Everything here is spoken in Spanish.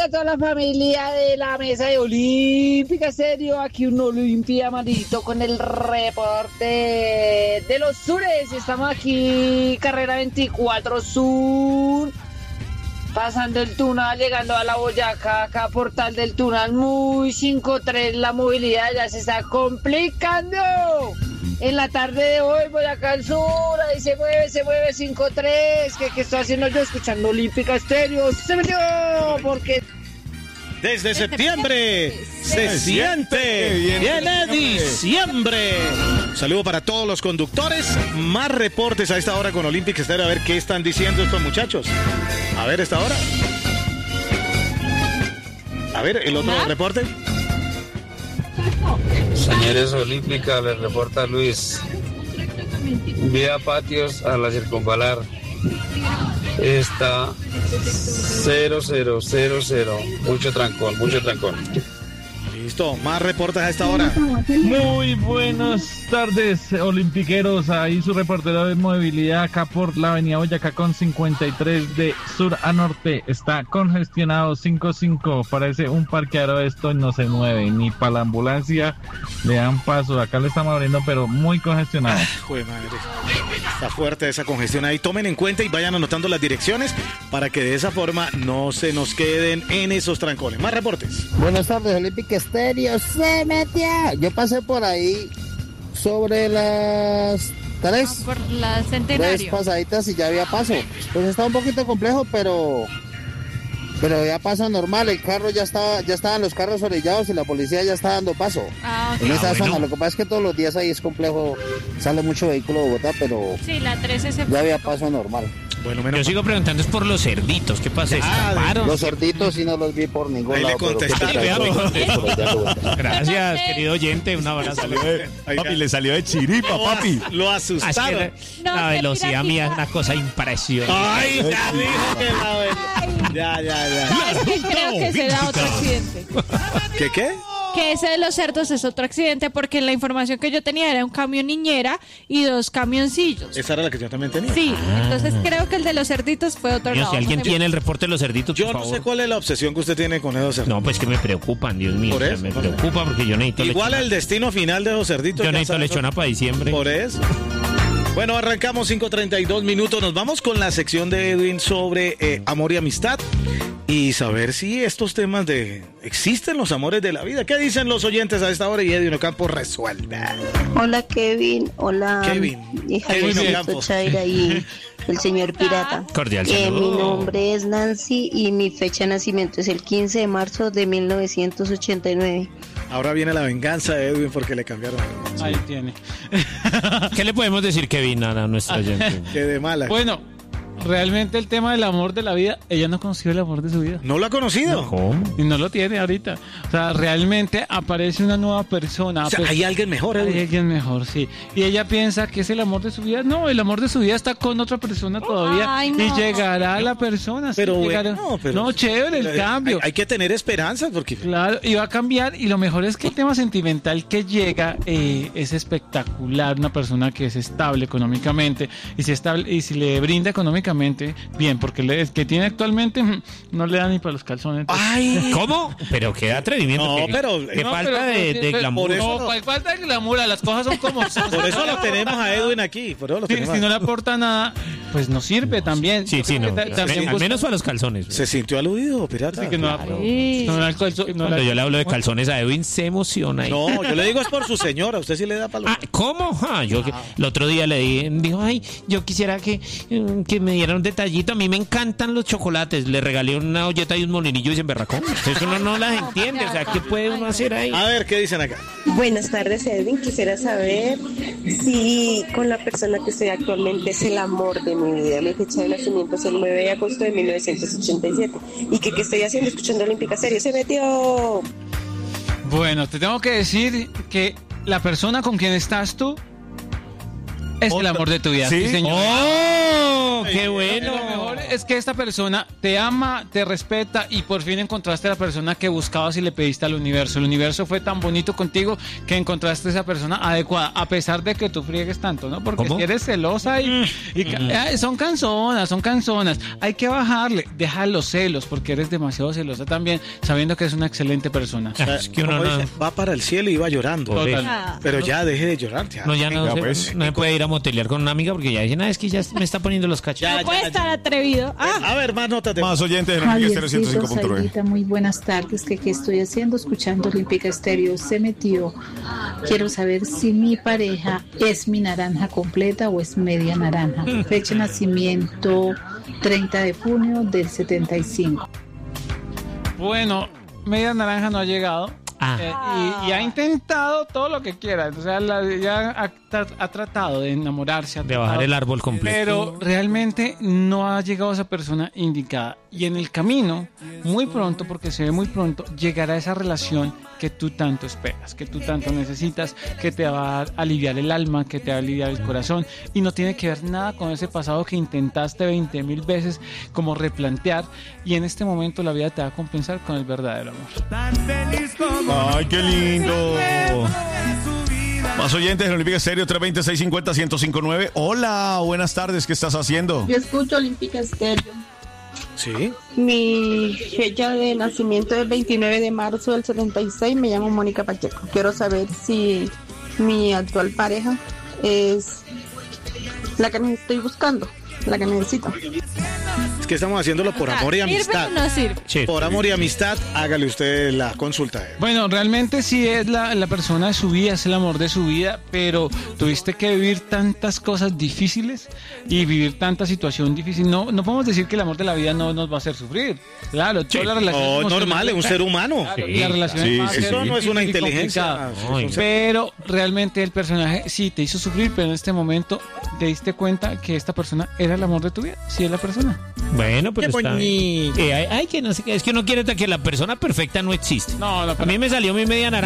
a toda la familia de la mesa de Olímpica Serio. Aquí un Olimpia Amarito con el reporte de los sures. Estamos aquí, carrera 24 Sur. Pasando el Tunal, llegando a la Boyacá, acá Portal del Tunal, muy 5-3, la movilidad ya se está complicando. En la tarde de hoy, Boyacá al sur, ahí se mueve 5-3, ¿qué estoy haciendo yo? Escuchando Olímpica Estéreo, se metió, porque... Desde septiembre se siente, viene diciembre. Saludo para todos los conductores. Más reportes a esta hora con Olímpica Estéreo. A ver qué están diciendo estos muchachos. A ver, esta hora. A ver, el otro reporte. Señores Olímpica, les reporta Luis. Vía Patios a la Circunvalar. Está 0000. Mucho trancón. Listo, más reportes a esta hora. Muy buenas tardes, olimpiqueros. Ahí su reportero de movilidad acá por la avenida Boyacá con 53 de sur a norte. Está congestionado 5-5. Parece un parqueadero esto y no se mueve. Ni para la ambulancia le dan paso. Acá le estamos abriendo, pero muy congestionado. Joder, madre. Está fuerte esa congestión ahí. Tomen en cuenta y vayan anotando las direcciones para que de esa forma no se nos queden en esos trancones. Más reportes. Buenas tardes, Olímpica Estéreo. Se metió. Yo pasé por ahí sobre las 3. Por la Centenario. 3 pasaditas y ya había paso. Pues está un poquito complejo, pero ya pasa normal. El carro ya estaban los carros orillados y la policía ya está dando paso. Okay. En esa zona. Lo que pasa es que todos los días ahí es complejo. Sale mucho vehículo de Bogotá, pero sí, la 13 se... ya había paso normal. Bueno, yo sigo preguntando es por los cerditos. ¿Qué pasa? Los cerditos sí no los vi por ningún ahí lado. Gracias, querido oyente. Un abrazo. Papi, le salió de chiripa, papi. Lo asustaron. La velocidad mía es una cosa impresionante. Ay, ya dijo que la velocidad. Ya. Es que creo que se da otro accidente. ¿Qué? Que ese de los cerdos es otro accidente porque la información que yo tenía era un camión niñera y 2 camioncillos. Esa era la que yo también tenía. Sí, entonces creo que el de los cerditos fue otro lado. Si alguien tiene el reporte de los cerditos, yo por no favor. sé cuál es la obsesión que usted tiene con esos cerditos. No, pues que me preocupan, Dios mío. ¿Por eso? Me preocupa porque yo necesito igual el destino final de esos cerditos. Yo necesito lechona para diciembre. Por eso. Bueno, arrancamos 5:32 minutos. Nos vamos con la sección de Edwin sobre amor y amistad y saber si estos temas de existen los amores de la vida. ¿Qué dicen los oyentes a esta hora? Y Edwin Ocampo resuelve. Hola Kevin, hola hija de Chaira y el señor Pirata. Cordial saludo. Mi nombre es Nancy y mi fecha de nacimiento es el 15 de marzo de 1989. Ahora viene la venganza de Edwin porque le cambiaron. Ahí tiene. ¿Qué le podemos decir, Kevin, a nuestra oyente? Que de mala. Bueno, realmente el tema del amor de la vida, ella no conoció el amor de su vida. ¿No lo ha conocido? ¿Cómo? Y no lo tiene ahorita. O sea, realmente aparece una nueva persona. O sea, hay alguien mejor, Edwin. Hay alguien mejor, sí. Y ella piensa que es el amor de su vida. No, el amor de su vida está con otra persona todavía. Ay, no. Y llegará la persona. Pero, sí, bueno, no, chévere el cambio. Hay que tener esperanza porque... Claro, y va a cambiar. Y lo mejor es que el tema sentimental que llega es espectacular. Una persona que es estable económicamente. Y si le brinda económicamente, bien, porque el que tiene actualmente no le da ni para los calzones. Ay, ¿cómo? Pero qué atrevimiento. No, pero... Qué falta de glamour. No, falta de glamour, las cosas son como son. Por eso lo tenemos a Edwin aquí. Por eso lo tenemos si no le aporta nada, pues no sirve también. Sí, no. Al menos para los calzones. Se sintió aludido, Pirata. Sí, que Cuando yo le hablo de calzones a Edwin, se emociona. No, yo le digo es por su señora. Usted sí le da palo. ¿Cómo? El otro día le dijo, ay, yo quisiera que me diera un detallito. A mí me encantan los chocolates. Le regalé una olleta y un molinillo y se emberracó. Entonces uno no las entiende. O sea, ¿qué puede uno hacer ahí? A ver, ¿qué dicen acá? Buenas tardes, Edwin. Quisiera saber si con la persona que estoy actualmente es el amor de mi vida. Mi fecha de nacimiento es el 9 de agosto de 1987. ¿Y qué estoy haciendo? Escuchando Olímpica Serio. ¡Se metió! Bueno, te tengo que decir que la persona con quien estás tú es el amor de tu vida. ¿Sí? Señor. ¡Oh! ¡Qué bueno! es que esta persona te ama, te respeta y por fin encontraste a la persona que buscabas y le pediste al universo. El universo fue tan bonito contigo que encontraste a esa persona adecuada, a pesar de que tú friegues tanto, ¿no? Porque si eres celosa y son canzonas. Hay que bajarle, deja los celos, porque eres demasiado celosa también, sabiendo que es una excelente persona. Es que uno dice, va para el cielo y va llorando. Pero ya deje de llorar. Ya. No se puede ir a motelear con una amiga porque ya dicen, es que ya me está poniendo los cachos. No puede estar atrevido. A ver, más notas de más oyentes de Olímpica Estéreo 105.9. Muy buenas tardes. ¿Qué estoy haciendo? Escuchando Olímpica Estéreo. Se metió. Quiero saber si mi pareja es mi naranja completa o es media naranja. Fecha de nacimiento 30 de junio del 75. Bueno, media naranja no ha llegado. Y ha intentado todo lo que quiera. O sea, ya ha tratado de enamorarse, de bajar el árbol completo. Pero realmente no ha llegado esa persona indicada. Y en el camino, muy pronto, porque se ve muy pronto, llegará esa relación que tú tanto esperas, que tú tanto necesitas, que te va a aliviar el alma, que te va a aliviar el corazón. Y no tiene que ver nada con ese pasado que intentaste 20,000 veces como replantear. Y en este momento la vida te va a compensar con el verdadero amor. ¡Ay, qué lindo! Más oyentes de Olímpica Estéreo 320-650-1059. Hola, buenas tardes, ¿qué estás haciendo? Yo escucho Olímpica Estéreo. Sí. Mi fecha de nacimiento es el 29 de marzo del 76. Me llamo Mónica Pacheco. Quiero saber si mi actual pareja es la que estoy buscando, la que necesito. Es que estamos haciéndolo por amor y amistad. ¿Sirve o no sirve? Sí. Por amor y amistad, hágale usted la consulta. Bueno, realmente sí es la persona de su vida, es el amor de su vida, pero tuviste que vivir tantas cosas difíciles y vivir tanta situación difícil. No podemos decir que el amor de la vida no nos va a hacer sufrir. Claro, todas las relaciones normal, es un ser humano. Claro, y las relaciones eso no es una inteligencia. Pero realmente el personaje sí te hizo sufrir, pero en este momento te diste cuenta que esta persona era el amor de tu vida. Sí es la persona. Bueno, pero está bien. Que no sé, es que uno quiere que la persona perfecta no existe. No, a mí me salió mi media naranja.